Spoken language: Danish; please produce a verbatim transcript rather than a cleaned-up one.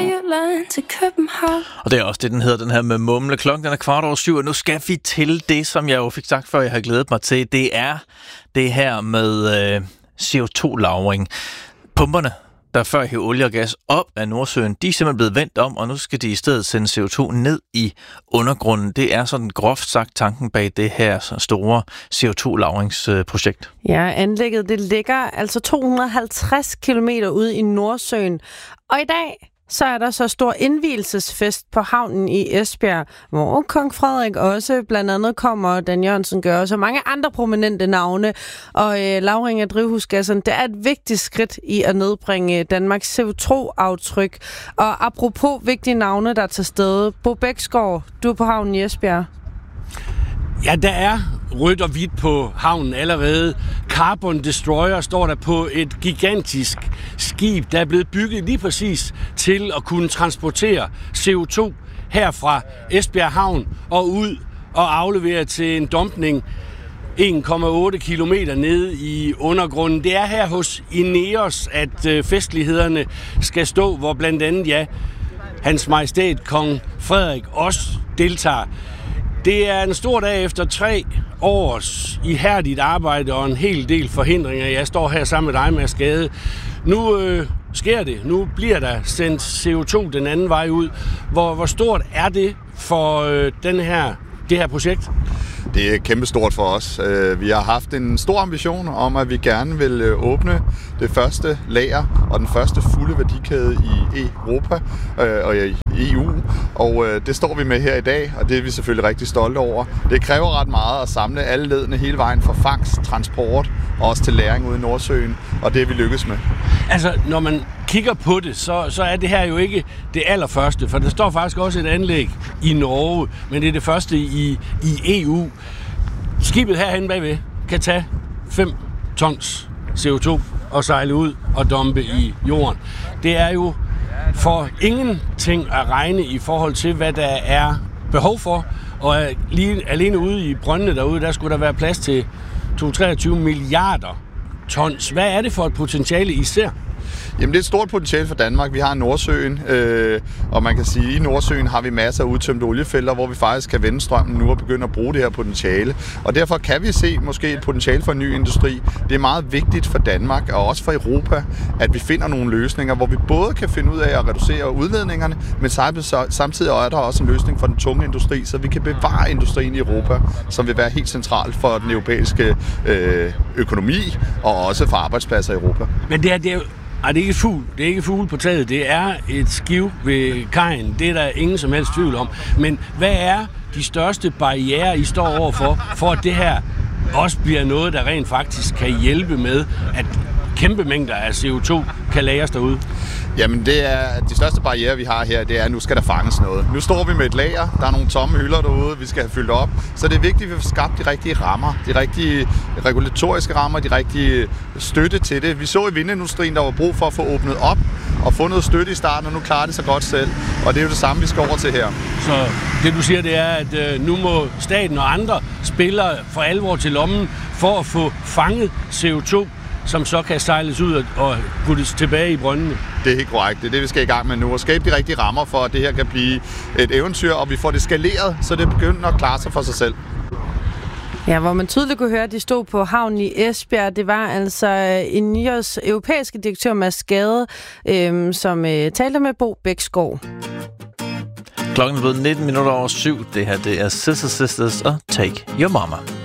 Jylland til København. Og det er også det, den hedder, den her med mumle. Klokken den er kvart over syv, og nu skal vi til det, som jeg jo fik sagt før, jeg har glædet mig til. Det er det her med øh, C O to-lagring. Pumperne, der før hævde olie og gas op af Nordsøen, de er simpelthen blevet vendt om, og nu skal de i stedet sende C O to ned i undergrunden. Det er sådan groft sagt tanken bag det her store C O to-lagringsprojekt. Ja, anlægget det ligger altså to hundrede og halvtreds kilometer ude i Nordsøen. Og i dag så er der så stor indvielsesfest på havnen i Esbjerg, hvor kong Frederik også blandt andet kommer, Dan Jørgensen gør også, og mange andre prominente navne. Og øh, lagring af drivhusgasserne, det er et vigtigt skridt i at nedbringe Danmarks C O to-aftryk. Og apropos vigtige navne, der er til stede. Bo Bæksgaard, du er på havnen i Esbjerg. Ja, der er rødt og hvidt på havnen allerede. Carbon Destroyer står der på et gigantisk skib, der er blevet bygget lige præcis til at kunne transportere C O to her fra Esbjerg Havn og ud og aflevere til en dumpning en komma otte kilometer nede i undergrunden. Det er her hos Ineos, at festlighederne skal stå, hvor blandt andet, ja, Hans Majestæt Kong Frederik også deltager. Det er en stor dag efter tre års ihærdigt arbejde og en hel del forhindringer. Jeg står her sammen med dig, Mads Gade. Nu øh, sker det. Nu bliver der sendt C O to den anden vej ud. Hvor, hvor stort er det for øh, den her, det her projekt? Det er kæmpestort for os. Vi har haft en stor ambition om, at vi gerne vil åbne det første lager og den første fulde værdikæde i Europa og i E U. Og det står vi med her i dag, og det er vi selvfølgelig rigtig stolte over. Det kræver ret meget at samle alle ledene hele vejen fra fangst, transport og også til lagring ude i Nordsøen, og det er vi lykkes med. Altså, når man kigger på det, så, så er det her jo ikke det allerførste, for der står faktisk også et anlæg i Norge, men det er det første i, i E U. Skibet herhen bagved kan tage fem tons C O to og sejle ud og dumpe i jorden. Det er jo for ingenting at regne i forhold til, hvad der er behov for, og lige, alene ude i brøndene derude, der skulle der være plads til to hundrede og treogtyve milliarder tons. Hvad er det for et potentiale, I ser? Jamen, det er et stort potentiale for Danmark. Vi har Nordsøen, øh, og man kan sige, at i Nordsøen har vi masser af udtømte oliefelter, hvor vi faktisk kan vende strømmen nu og begynde at bruge det her potentiale. Og derfor kan vi se måske et potentiale for en ny industri. Det er meget vigtigt for Danmark og også for Europa, at vi finder nogle løsninger, hvor vi både kan finde ud af at reducere udledningerne, men samtidig er der også en løsning for den tunge industri, så vi kan bevare industrien i Europa, som vil være helt centralt for den europæiske øh, økonomi og også for arbejdspladser i Europa. Men det er, det er jo Ej, det er ikke fugl. Det er ikke fugl på taget. Det er et skiv ved kajen. Det er der ingen som helst tvivl om. Men hvad er de største barrierer, I står overfor, for at det her også bliver noget, der rent faktisk kan hjælpe med, at kæmpe mængder af C O to kan lagres derude? Jamen, det er de største barrierer, vi har her, det er, at nu skal der fanges noget. Nu står vi med et lager, der er nogle tomme hylder derude, vi skal have fyldt op. Så det er vigtigt, at vi får skabt de rigtige rammer, de rigtige regulatoriske rammer, de rigtige støtte til det. Vi så i vindindustrien, der var brug for at få åbnet op og få noget støtte i starten, og nu klarer det så godt selv. Og det er jo det samme, vi skal over til her. Så det, du siger, det er, at øh, nu må staten og andre spillere for alvor til lommen for at få fanget C O to, som så kan sejles ud og puttes tilbage i brøndene. Det er helt korrekt. Det er det, vi skal i gang med nu. Og skabe de rigtige rammer for, at det her kan blive et eventyr, og vi får det skaleret, så det begynder at klare sig for sig selv. Ja, hvor man tydeligt kunne høre, at de stod på havnen i Esbjerg. Det var altså Ineos europæiske direktør Mads Gade, øhm, som øh, talte med Bo Bæksgaard. Klokken er blevet nitten minutter over syv. Det her, det er Sister Sisters og Take Your Mama.